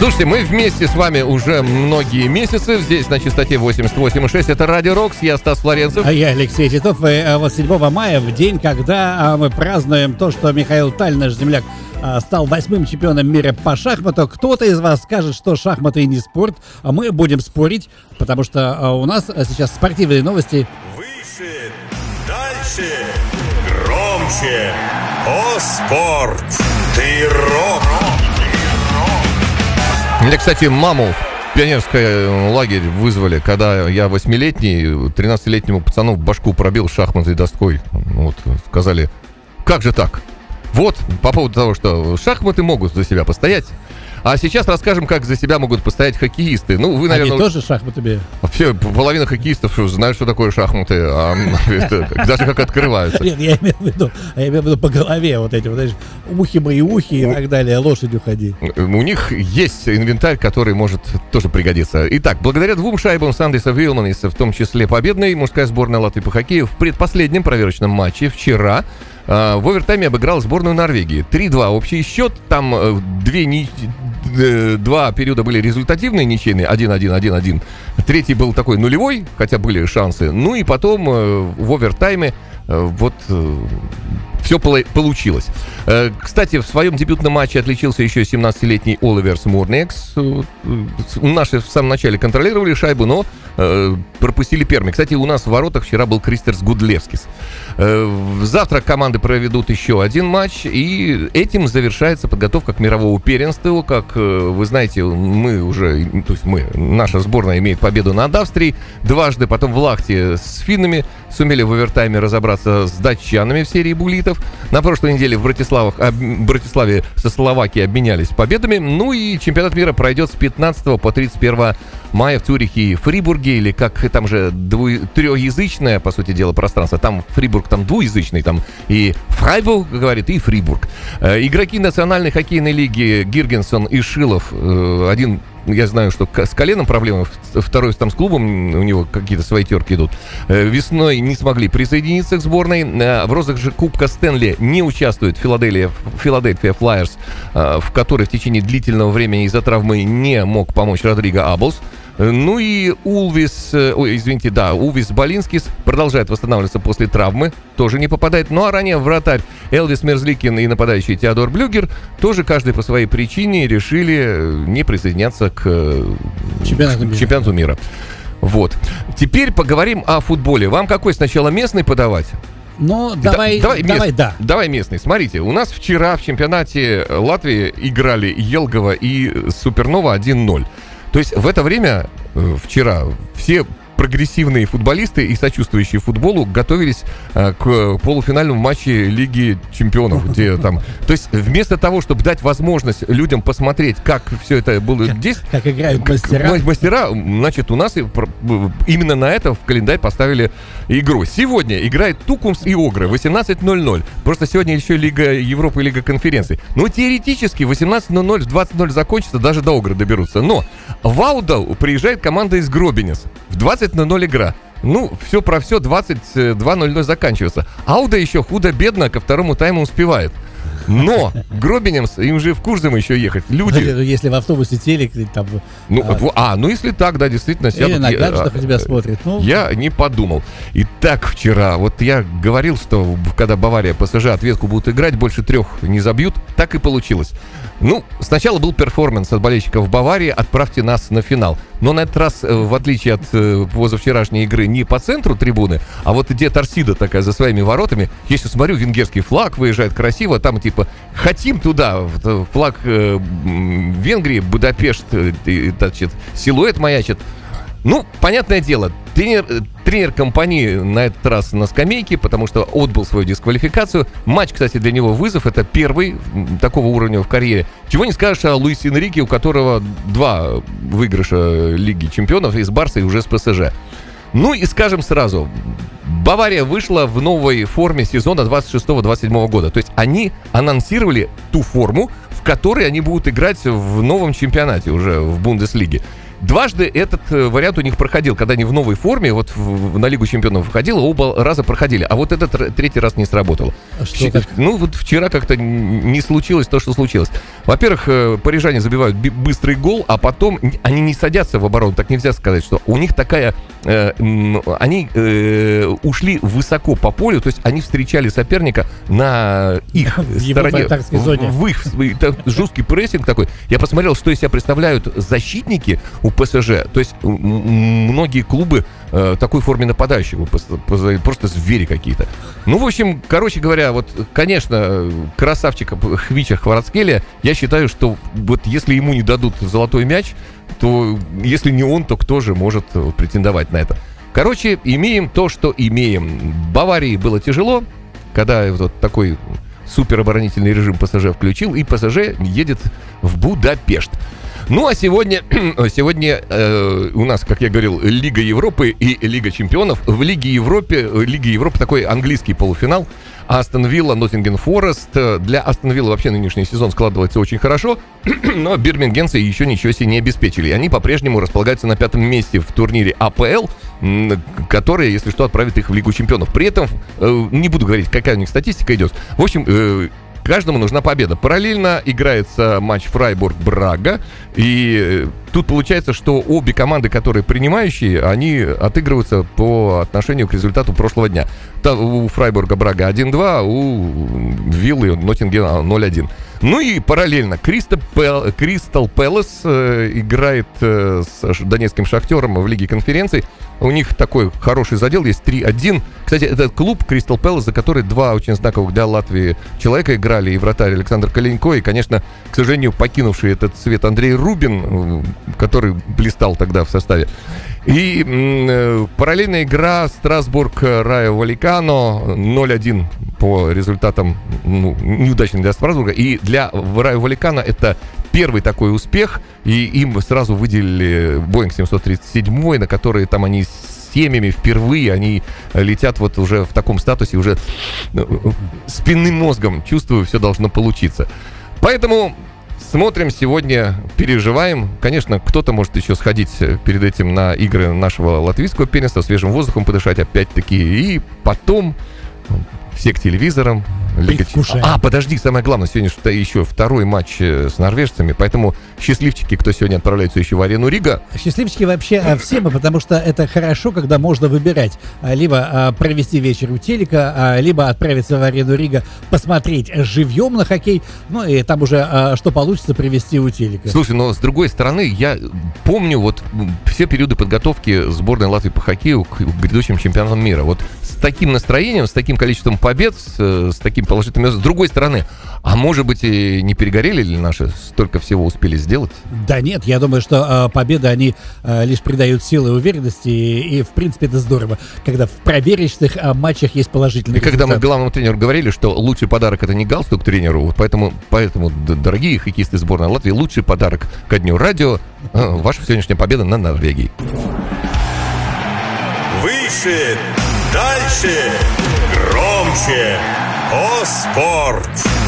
Слушайте, мы вместе с вами уже многие месяцы. Здесь на частоте 88,6. Это Радио Рокс. Я Стас Флоренцев. А я Алексей Титов. И вот 7 мая, в день, когда мы празднуем то, что Михаил Таль, наш земляк, стал 8-м чемпионом мира по шахмату. Кто-то из вас скажет, что шахматы не спорт, а мы будем спорить, потому что у нас сейчас спортивные новости. Выше, дальше, громче. О, спорт! Ты рок! Мне, кстати, маму в пионерский лагерь вызвали, когда я 8-летний, 13-летнему пацану башку пробил шахматной доской. Вот, сказали, как же так? Вот, по поводу того, что шахматы могут за себя постоять. А сейчас расскажем, как за себя могут постоять хоккеисты. Ну, вы, наверное... Они тоже шахматами? Вообще, половина хоккеистов знают, что такое шахматы, даже как открываются. Нет, я имею в виду по голове вот эти, вот, знаешь, ухи мои ухи и так далее, лошадь уходи. У них есть инвентарь, который может тоже пригодиться. Итак, благодаря 2 шайбам Сандриса Вилманиса, в том числе победной, мужская сборная Латвии по хоккею в предпоследнем проверочном матче вчера в овертайме обыграл сборную Норвегии. 3-2 общий счет. Там 2 периода были результативные, ничейные, 1-1, 1-1. Третий был такой нулевой, хотя были шансы. Ну и потом в овертайме все получилось. Кстати, в своем дебютном матче отличился еще 17-летний Оливерс Мурнекс. Наши в самом начале контролировали шайбу, но пропустили первыми. Кстати, у нас в воротах вчера был Кристерс Гудлевскис. Завтра команды проведут еще один матч, и этим завершается подготовка к мировому первенству. Как вы знаете, наша сборная имеет победу над Австрией дважды, потом в Лахте с финнами сумели в овертайме разобраться с датчанами в серии буллитов. На прошлой неделе в Братиславе со Словакией обменялись победами. Ну и чемпионат мира пройдет с 15 по 31 мая в Цюрихе и Фрибурге, или как там же трехязычное, по сути дела, пространство. Там Фрибург, там двуязычный, там и Фрайбург, говорит, и Фрибург. Игроки национальной хоккейной лиги Гиргенсон и Шилов, один... Я знаю, что с коленом проблемы, второй там с клубом, у него какие-то свои терки идут. Весной не смогли присоединиться к сборной. В розыгрыше Кубка Стэнли не участвует Филадельфия Флайерс, в которой в течение длительного времени из-за травмы не мог помочь Родриго Аблс. Ну и Улвис Балинскис продолжает восстанавливаться после травмы, тоже не попадает. Ну а ранее вратарь Элвис Мерзликин и нападающий Теодор Блюгер тоже каждый по своей причине решили не присоединяться к чемпионату мира. Вот. Теперь поговорим о футболе. Вам какой сначала местный подавать? Ну, давай местный. Смотрите, у нас вчера в чемпионате Латвии играли Елгова и Супернова 1-0. То есть в это время, вчера, все прогрессивные футболисты и сочувствующие футболу готовились к полуфинальному матче Лиги Чемпионов, где там... То есть вместо того, чтобы дать возможность людям посмотреть, как все это было здесь... Как играют мастера. Значит, у нас именно на это в календарь поставили игру. Сегодня играет Тукумс и Огры, 18:00. Просто сегодня еще Лига Европы и Лига конференций. Но теоретически 18:00, в 20:00 закончится, даже до Огры доберутся. Но в Аудал приезжает команда из Гробинец. В 20:00 игра. Ну, все про все, 22:00 заканчивается. Ауда еще худо-бедно ко второму тайму успевает. Но Гробинемс, им же в Курзем еще ехать. Люди... Если в автобусе телек там... Ну если так, да, действительно сядут. Или на гаджетах тебя смотрят. Я не подумал. И так вчера, вот я говорил, что когда Бавария, ПСЖ ответку будут играть, больше 3 не забьют. Так и получилось. Ну, сначала был перформанс от болельщиков Баварии, отправьте нас на финал. Но на этот раз, в отличие от позавчерашней игры, не по центру трибуны, а вот где торсида такая за своими воротами. Если смотрю, венгерский флаг выезжает красиво, там типа хотим туда, флаг Венгрии, Будапешт, силуэт маячит. Ну, понятное дело, тренер компании на этот раз на скамейке, потому что отбыл свою дисквалификацию. Матч, кстати, для него вызов. Это первый такого уровня в карьере. Чего не скажешь о Луисе Энрике, у которого 2 выигрыша Лиги Чемпионов и с Барсой, и уже с ПСЖ. Ну и скажем сразу, Бавария вышла в новой форме сезона 26-27 года. То есть они анонсировали ту форму, в которой они будут играть в новом чемпионате уже в Бундеслиге. Дважды этот вариант у них проходил, когда они в новой форме, вот на Лигу чемпионов выходило, оба раза проходили, а вот этот третий раз не сработал. Ну, вот вчера как-то не случилось то, что случилось. Во-первых, парижане забивают быстрый гол, а потом они не садятся в оборону, так нельзя сказать, что у них такая... они ушли высоко по полю, то есть они встречали соперника на их стороне, в их жесткий прессинг такой. Я посмотрел, что из себя представляют защитники у ПСЖ. То есть многие клубы такой форме нападающих, просто звери какие-то. Ну, в общем, короче говоря, вот, конечно, красавчик Хвича Кварацхелия, я считаю, что вот если ему не дадут золотой мяч, то если не он, то кто же может претендовать на это? Короче, имеем то, что имеем. Баварии было тяжело, когда вот такой супероборонительный режим ПСЖ включил, и ПСЖ едет в Будапешт. Ну, а сегодня у нас, как я говорил, Лига Европы и Лига Чемпионов. В Лиге Европы такой английский полуфинал. Астон Вилла, Ноттингем Форест. Для Астон Вилла вообще нынешний сезон складывается очень хорошо, но бирмингемцы еще ничего себе не обеспечили. Они по-прежнему располагаются на 5-м месте в турнире АПЛ, который, если что, отправит их в Лигу Чемпионов. При этом, не буду говорить, какая у них статистика идет. В общем, каждому нужна победа. Параллельно играется матч Фрайбург-Брага. И тут получается, что обе команды, которые принимающие, они отыгрываются по отношению к результату прошлого дня. У Фрайбурга Брага 1-2, у Виллы Ноттингема 0-1. Ну и параллельно Кристал Пэлас играет с донецким Шахтером в Лиге конференций. У них такой хороший задел, есть 3-1. Кстати, это клуб Кристал Пэлас, за который два очень знаковых для Латвии человека играли, и вратарь Александр Калинько, и, конечно, к сожалению, покинувший этот свет Андрей Рубин, который блистал тогда в составе. И параллельная игра Страсбург-Райо Валлекано 0-1 по результатам неудачным для Страсбурга. И для Райо Валлекано это первый такой успех, и им сразу выделили Боинг 737, на который там они с семьями впервые, они летят вот уже в таком статусе, уже спинным мозгом, чувствую, все должно получиться. Поэтому смотрим сегодня, переживаем. Конечно, кто-то может еще сходить перед этим на игры нашего латвийского первенства, свежим воздухом подышать опять-таки, и потом все к телевизорам. Подожди, самое главное, сегодня еще второй матч с норвежцами, поэтому счастливчики, кто сегодня отправляется еще в арену Рига. Счастливчики вообще все мы, потому что это хорошо, когда можно выбирать. Либо провести вечер у телека, либо отправиться в арену Рига, посмотреть живьем на хоккей, ну и там уже что получится привести у телека. Слушай, но с другой стороны, я помню вот все периоды подготовки сборной Латвии по хоккею к грядущим чемпионатам мира. Вот с таким настроением, с таким количеством побед, с таким положительным. С другой стороны, а может быть, и не перегорели ли наши, столько всего успели сделать? Да нет, я думаю, что победы, они лишь придают силы и уверенности, и в принципе это здорово, когда в проверочных матчах есть положительный результат. Когда мы главному тренеру говорили, что лучший подарок — это не галстук тренеру, поэтому, дорогие хоккеисты сборной Латвии, лучший подарок ко дню радио — ваша сегодняшняя победа над Норвегией. Выше, дальше, громче. О, спорт!